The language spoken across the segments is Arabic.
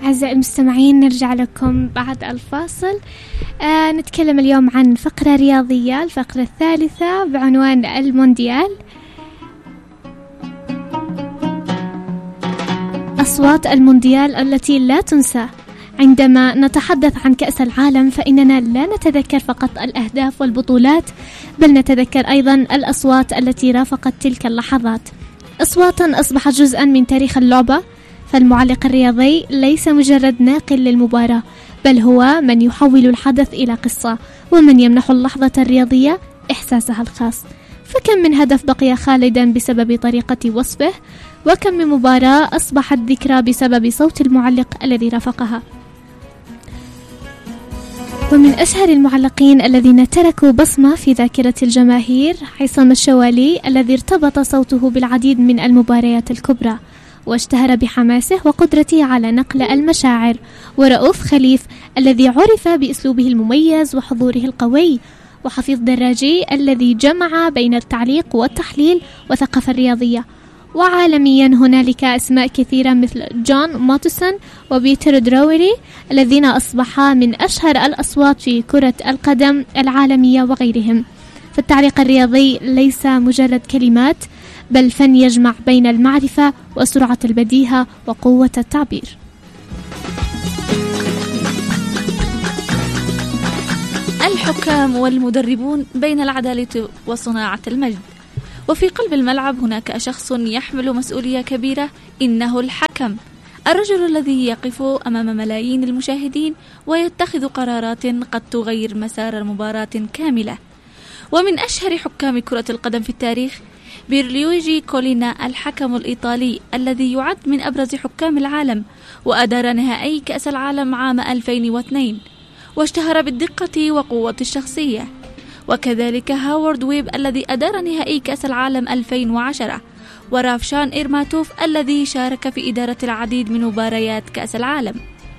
أعزائي المستمعين، نرجع لكم بعد الفاصل. نتكلم اليوم عن فقرة رياضية، الفقرة الثالثة بعنوان المونديال. أصوات المونديال التي لا تنسى. عندما نتحدث عن كأس العالم فإننا لا نتذكر فقط الأهداف والبطولات، بل نتذكر أيضا الأصوات التي رافقت تلك اللحظات، أصواتا أصبحت جزءا من تاريخ اللعبة. فالمعلق الرياضي ليس مجرد ناقل للمباراة، بل هو من يحول الحدث إلى قصة، ومن يمنح اللحظة الرياضية إحساسها الخاص. فكم من هدف بقي خالدا بسبب طريقة وصفه، وكم من مباراة أصبحت ذكرى بسبب صوت المعلق الذي رافقها. ومن أشهر المعلقين الذين تركوا بصمة في ذاكرة الجماهير عصام الشوالي، الذي ارتبط صوته بالعديد من المباريات الكبرى واشتهر بحماسه وقدرته على نقل المشاعر، ورؤوف خليف الذي عرف بأسلوبه المميز وحضوره القوي، وحفيظ دراجي الذي جمع بين التعليق والتحليل والثقافة الرياضية. وعالميا هنالك أسماء كثيرة مثل جون ماتسون وبيتر دراوري الذين أصبحا من أشهر الأصوات في كرة القدم العالمية وغيرهم. فالتعليق الرياضي ليس مجرد كلمات، بل فن يجمع بين المعرفة وسرعة البديهة وقوة التعبير. الحكام والمدربون بين العدالة وصناعة المجد. وفي قلب الملعب هناك شخص يحمل مسؤولية كبيرة، إنه الحكم، الرجل الذي يقف أمام ملايين المشاهدين ويتخذ قرارات قد تغير مسار مباراة كاملة. ومن أشهر حكام كرة القدم في التاريخ بيرليويجي كولينا، الحكم الإيطالي الذي يعد من أبرز حكام العالم، وأدار نهائي كأس العالم عام 2002 واشتهر بالدقة وقوة الشخصية. وكذلك هاورد ويب الذي أدار نهائي كأس العالم 2010، ورافشان إيرماتوف الذي شارك في إدارة العديد من مباريات كأس العالم.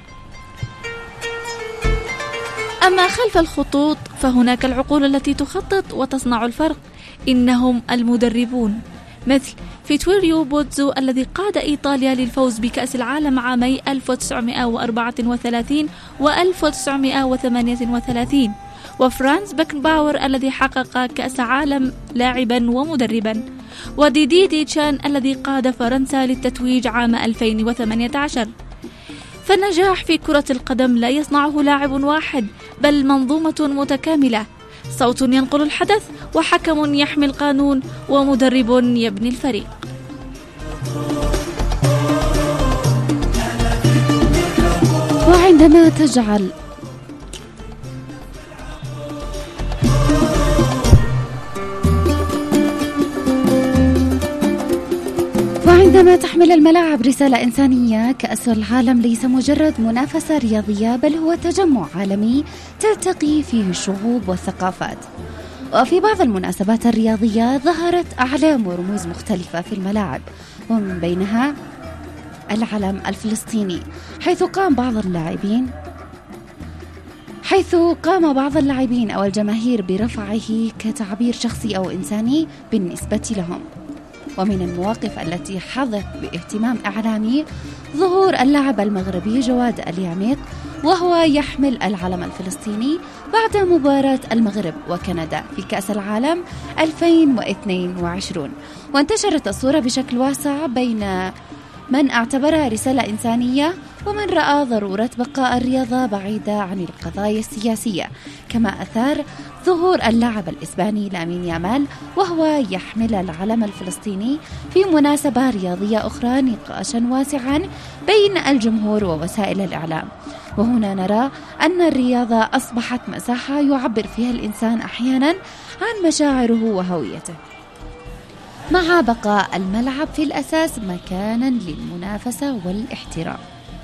أما خلف الخطوط فهناك العقول التي تخطط وتصنع الفرق، إنهم المدربون، مثل فيتوريو بوتزو الذي قاد إيطاليا للفوز بكأس العالم عامي 1934 و 1938، وفرانز بكنباور الذي حقق كأس عالم لاعبا ومدربا، وديدي ديتشان الذي قاد فرنسا للتتويج عام 2018. فالنجاح في كرة القدم لا يصنعه لاعب واحد، بل منظومة متكاملة، صوت ينقل الحدث، وحكم يحمي القانون، ومدرب يبني الفريق. وعندما تحمل الملاعب رسالة إنسانية، كأس العالم ليس مجرد منافسة رياضية، بل هو تجمع عالمي تلتقي فيه الشعوب والثقافات. وفي بعض المناسبات الرياضية ظهرت أعلام ورموز مختلفة في الملاعب، ومن بينها العلم الفلسطيني، حيث قام بعض اللاعبين أو الجماهير برفعه كتعبير شخصي أو إنساني بالنسبة لهم. ومن المواقف التي حظت باهتمام إعلامي ظهور اللاعب المغربي جواد اليعميق، وهو يحمل العلم الفلسطيني بعد مباراة المغرب وكندا في كأس العالم 2022. وانتشرت الصورة بشكل واسع بين من اعتبرها رسالة إنسانية، ومن رأى ضرورة بقاء الرياضة بعيدة عن القضايا السياسية. كما أثار ظهور اللاعب الإسباني لامين يامال وهو يحمل العلم الفلسطيني في مناسبة رياضية أخرى نقاشا واسعا بين الجمهور ووسائل الإعلام. وهنا نرى أن الرياضة أصبحت مساحة يعبر فيها الإنسان أحيانا عن مشاعره وهويته، مع بقاء الملعب في الأساس مكانا للمنافسة والاحترام.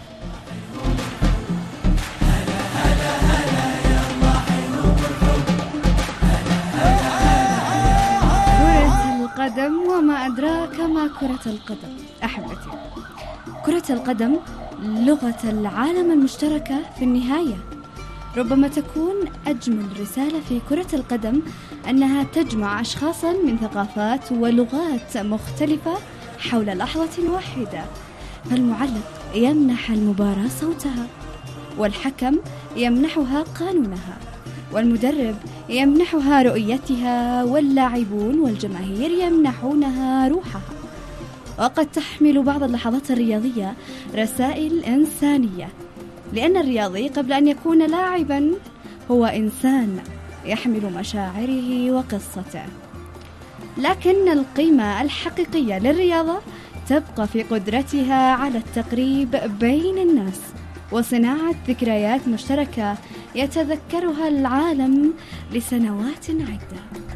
القدم وما أدراك ما كرة القدم. أحبتي، كرة القدم لغة العالم المشتركة في النهاية. ربما تكون أجمل رسالة في كرة القدم أنها تجمع أشخاصا من ثقافات ولغات مختلفة حول لحظة واحدة. فالمعلق يمنح المباراة صوتها، والحكم يمنحها قانونها، والمدرب يمنحها رؤيتها، واللاعبون والجماهير يمنحونها روحها. وقد تحمل بعض اللحظات الرياضية رسائل إنسانية، لأن الرياضي قبل أن يكون لاعبا هو إنسان يحمل مشاعره وقصته. لكن القيمة الحقيقية للرياضة تبقى في قدرتها على التقريب بين الناس وصناعة ذكريات مشتركة يتذكرها العالم لسنوات عدة.